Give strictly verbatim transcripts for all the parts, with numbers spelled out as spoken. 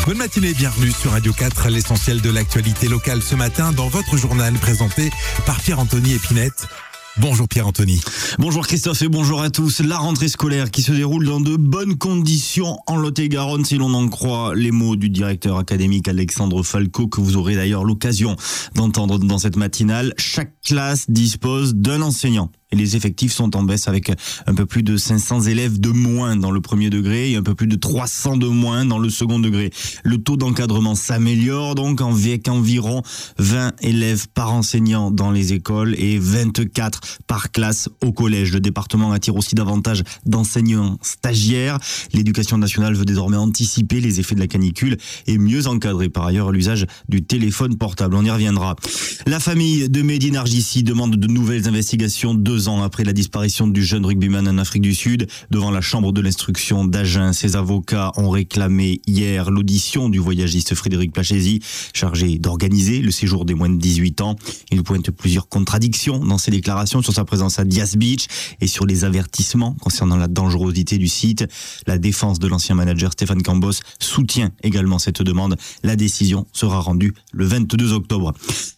Bonne matinée, bienvenue sur Radio quatre, l'essentiel de l'actualité locale ce matin dans votre journal présenté par Pierre-Anthony Épinette. Bonjour Pierre-Anthony. Bonjour Christophe et bonjour à tous. La rentrée scolaire qui se déroule dans de bonnes conditions en Lot-et-Garonne, si l'on en croit les mots du directeur académique Alexandre Falco, que vous aurez d'ailleurs l'occasion d'entendre dans cette matinale. Chaque classe dispose d'un enseignant. Et les effectifs sont en baisse avec un peu plus de cinq cents élèves de moins dans le premier degré et un peu plus de trois cents de moins dans le second degré. Le taux d'encadrement s'améliore donc avec environ vingt élèves par enseignant dans les écoles et vingt-quatre par classe au collège. Le département attire aussi davantage d'enseignants stagiaires. L'éducation nationale veut désormais anticiper les effets de la canicule et mieux encadrer par ailleurs l'usage du téléphone portable. On y reviendra. La famille de Mehdi Nargissi demande de nouvelles investigations deux ans après la disparition du jeune rugbyman en Afrique du Sud. Devant la chambre de l'instruction d'Agen, ses avocats ont réclamé hier l'audition du voyagiste Frédéric Plachesi, chargé d'organiser le séjour des moins de dix-huit ans. Il pointe plusieurs contradictions dans ses déclarations sur sa présence à Dias Beach et sur les avertissements concernant la dangerosité du site. La défense de l'ancien manager Stéphane Cambos soutient également cette demande. La décision sera rendue le vingt-deux octobre.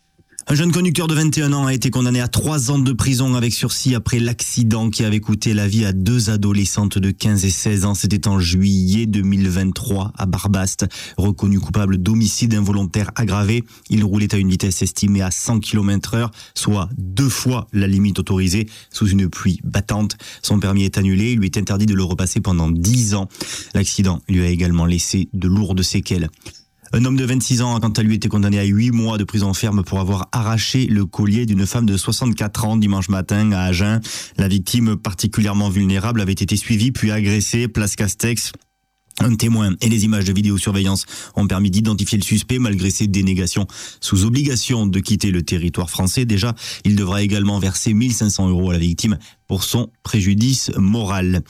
Un jeune conducteur de vingt et un ans a été condamné à trois ans de prison avec sursis après l'accident qui avait coûté la vie à deux adolescentes de quinze et seize ans. C'était en juillet deux mille vingt-trois à Barbaste. Reconnu coupable d'homicide involontaire aggravé, il roulait à une vitesse estimée à cent kilomètres heure, soit deux fois la limite autorisée, sous une pluie battante. Son permis est annulé, il lui est interdit de le repasser pendant dix ans. L'accident lui a également laissé de lourdes séquelles. Un homme de vingt-six ans a quant à lui été condamné à huit mois de prison ferme pour avoir arraché le collier d'une femme de soixante-quatre ans dimanche matin à Agen. La victime, particulièrement vulnérable, avait été suivie puis agressée, place Castex. Un témoin et les images de vidéosurveillance ont permis d'identifier le suspect malgré ses dénégations. Sous obligation de quitter le territoire français, déjà, il devra également verser mille cinq cents euros à la victime pour son préjudice moral.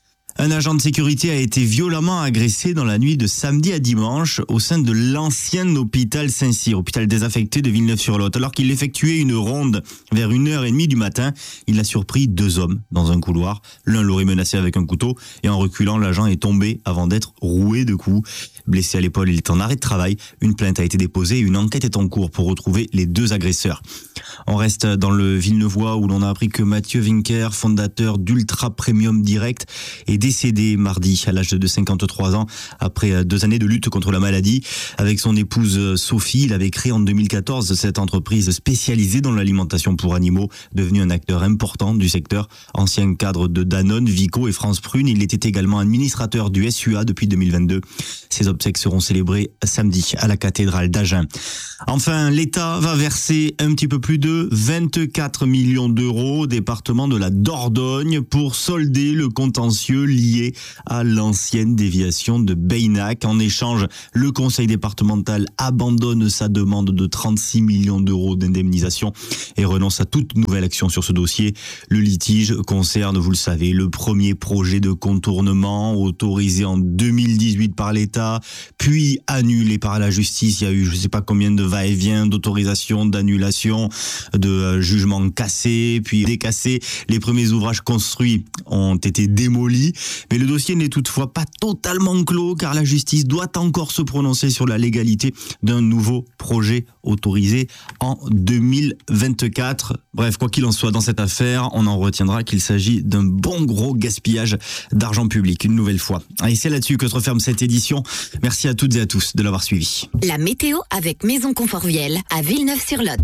Un agent de sécurité a été violemment agressé dans la nuit de samedi à dimanche au sein de l'ancien hôpital Saint-Cyr, hôpital désaffecté de Villeneuve-sur-Lot. Alors qu'il effectuait une ronde vers une heure et demie du matin, il a surpris deux hommes dans un couloir. L'un l'aurait menacé avec un couteau et en reculant, l'agent est tombé avant d'être roué de coups. Blessé à l'épaule, il est en arrêt de travail. Une plainte a été déposée et une enquête est en cours pour retrouver les deux agresseurs. On reste dans le Villeneuvois où l'on a appris que Mathieu Winker, fondateur d'Ultra Premium Direct, est décédé mardi à l'âge de cinquante-trois ans après deux années de lutte contre la maladie. Avec son épouse Sophie, il avait créé en deux mille quatorze cette entreprise spécialisée dans l'alimentation pour animaux, devenu un acteur important du secteur. Ancien cadre de Danone, Vico et France Prune, il était également administrateur du S U A depuis deux mille vingt-deux. Ses obsèques seront célébrées samedi à la cathédrale d'Agen. Enfin, l'État va verser un petit peu plus de vingt-quatre millions d'euros au département de la Dordogne pour solder le contentieux lié à l'ancienne déviation de Beynac. En échange, le conseil départemental abandonne sa demande de trente-six millions d'euros d'indemnisation et renonce à toute nouvelle action sur ce dossier. Le litige concerne, vous le savez, le premier projet de contournement autorisé en deux mille dix-huit par l'État, puis annulé par la justice. Il y a eu je ne sais pas combien de va-et-vient, d'autorisation, d'annulation, de euh, jugements cassés, puis décassés. Les premiers ouvrages construits ont été démolis, mais le dossier n'est toutefois pas totalement clos car la justice doit encore se prononcer sur la légalité d'un nouveau projet autorisé en deux mille vingt-quatre. Bref, quoi qu'il en soit dans cette affaire, on en retiendra qu'il s'agit d'un bon gros gaspillage d'argent public, une nouvelle fois. Et c'est là-dessus que se referme cette édition. Merci à toutes et à tous de l'avoir suivi. La météo avec Maison Conforviel à Villeneuve-sur-Lot.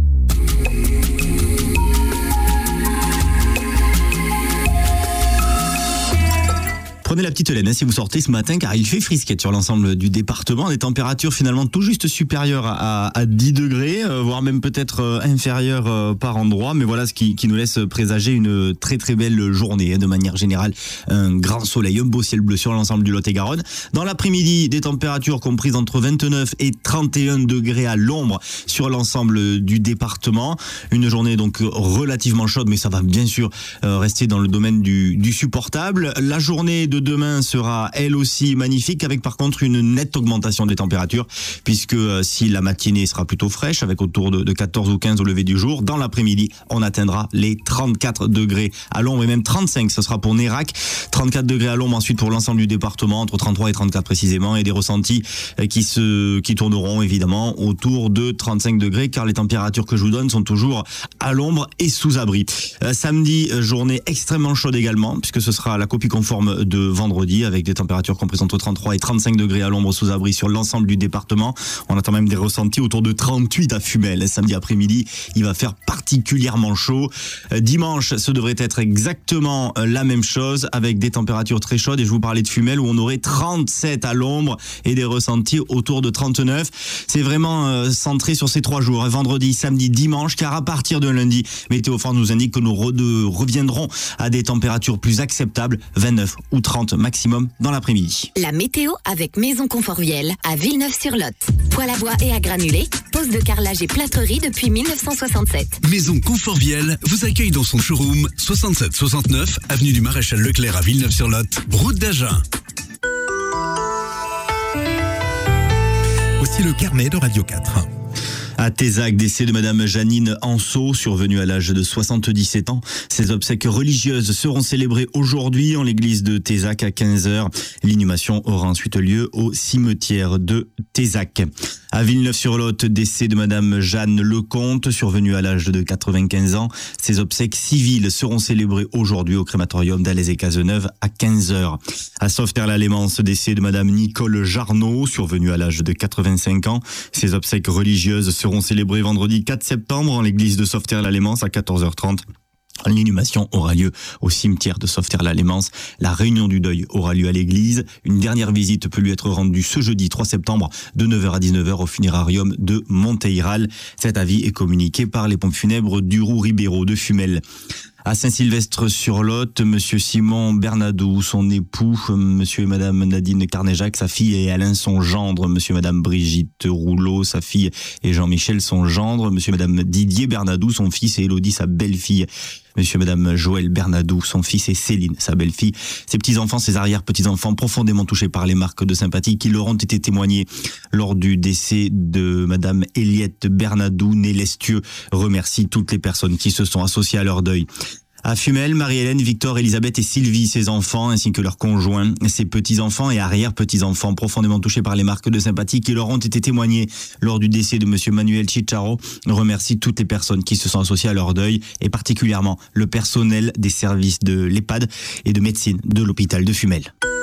Prenez la petite laine hein, si vous sortez ce matin car il fait frisquette sur l'ensemble du département. Des températures finalement tout juste supérieures à, à dix degrés, euh, voire même peut-être euh, inférieures euh, par endroit. Mais voilà ce qui, qui nous laisse présager une très très belle journée. Hein, de manière générale, un grand soleil, un beau ciel bleu sur l'ensemble du Lot-et-Garonne. Dans l'après-midi, des températures comprises entre vingt-neuf et trente et un degrés à l'ombre sur l'ensemble du département. Une journée donc relativement chaude, mais ça va bien sûr euh, rester dans le domaine du, du supportable. La journée de demain sera elle aussi magnifique, avec par contre une nette augmentation des températures, puisque euh, si la matinée sera plutôt fraîche, avec autour de, de quatorze ou quinze au lever du jour, dans l'après-midi, on atteindra les trente-quatre degrés à l'ombre et même trente-cinq, ce sera pour Nérac, trente-quatre degrés à l'ombre ensuite pour l'ensemble du département, entre trente-trois et trente-quatre précisément, et des ressentis qui se qui tourneront évidemment autour de trente-cinq degrés, car les températures que je vous donne sont toujours à l'ombre et sous abri. Euh, samedi, journée extrêmement chaude également, puisque ce sera la copie conforme de vendredi, avec des températures comprises entre trente-trois et trente-cinq degrés à l'ombre sous abri sur l'ensemble du département. On attend même des ressentis autour de trente-huit à Fumel. Samedi après-midi, il va faire particulièrement chaud. Euh, dimanche, ce devrait être exactement la même chose, avec des températures très chaudes, et je vous parlais de Fumel où on aurait trente-sept à l'ombre et des ressentis autour de trente-neuf. C'est vraiment euh, centré sur ces trois jours, vendredi, samedi, dimanche, car à partir de lundi, Météo France nous indique que nous re- de, reviendrons à des températures plus acceptables, vingt-neuf ou trente maximum dans l'après-midi. La météo avec Maison Conforviel à Villeneuve-sur-Lot. Poêle à bois et à granulés, pose de carrelage et plâtrerie depuis mille neuf cent soixante-sept. Maison Conforviel vous accueille dans son showroom soixante-sept soixante-neuf avenue du Maréchal Leclerc à Villeneuve-sur-Lot, route d'Agen. Voici le carnet de Radio quatre. À Tézac, décès de Madame Janine Anceau, survenue à l'âge de soixante-dix-sept ans. Ses obsèques religieuses seront célébrées aujourd'hui en l'église de Tézac à quinze heures. L'inhumation aura ensuite lieu au cimetière de Tézac. À Villeneuve-sur-Lot, décès de Madame Jeanne Lecomte, survenue à l'âge de quatre-vingt-quinze ans. Ses obsèques civiles seront célébrées aujourd'hui au crématorium d'Alès et Cazeneuve à quinze heures. À Sauveterre-la-Lémance, décès de Madame Nicole Jarnot, survenue à l'âge de quatre-vingt-cinq ans. Ses obsèques religieuses seront célébrées vendredi quatre septembre en l'église de Sauveterre-la-Lémance à quatorze heures trente. L'inhumation aura lieu au cimetière de Sauveterre-la-Lémance. La réunion du deuil aura lieu à l'église. Une dernière visite peut lui être rendue ce jeudi trois septembre de neuf heures à dix-neuf heures au funérarium de Monteyral. Cet avis est communiqué par les pompes funèbres du Roux-Ribéraud de Fumel. À Saint-Sylvestre-sur-Lot, Monsieur Simon Bernadou, son époux, Monsieur et Madame Nadine Carnéjac, sa fille, et Alain, son gendre, Monsieur et Madame Brigitte Rouleau, sa fille, et Jean-Michel, son gendre, Monsieur et Madame Didier Bernadou, son fils, et Élodie, sa belle-fille, Monsieur et Madame Joël Bernadou, son fils, et Céline, sa belle-fille. Ses petits-enfants, ses arrière-petits-enfants, profondément touchés par les marques de sympathie qui leur ont été témoignées lors du décès de Madame Eliette Bernadou, née Lestieux, remercie toutes les personnes qui se sont associées à leur deuil. À Fumel, Marie-Hélène, Victor, Elisabeth et Sylvie, ses enfants, ainsi que leurs conjoints, ses petits-enfants et arrière-petits-enfants, profondément touchés par les marques de sympathie qui leur ont été témoignées lors du décès de Monsieur Manuel Chicharo, remercie toutes les personnes qui se sont associées à leur deuil, et particulièrement le personnel des services de l'EHPAD et de médecine de l'hôpital de Fumel.